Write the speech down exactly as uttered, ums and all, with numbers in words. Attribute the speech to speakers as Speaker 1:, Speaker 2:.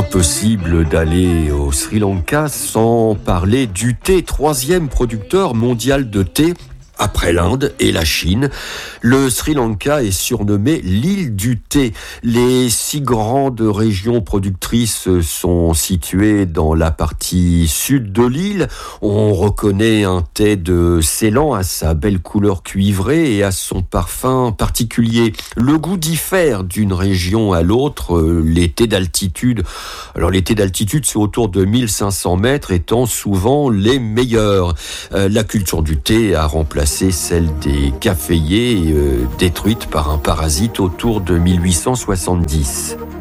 Speaker 1: Impossible d'aller au Sri Lanka sans parler du thé, troisième producteur mondial de thé. Après l'Inde et la Chine, le Sri Lanka est surnommé l'île du thé. Les six grandes régions productrices sont situées dans la partie sud de l'île. On reconnaît un thé de Ceylan à sa belle couleur cuivrée et à son parfum particulier. Le goût diffère d'une région à l'autre. Les thés d'altitude, alors les thés d'altitude, c'est autour de mille cinq cents mètres, étant souvent les meilleurs. Euh, la culture du thé a remplacé celle des caféiers, euh, détruite par un parasite autour de mille huit cent soixante-dix.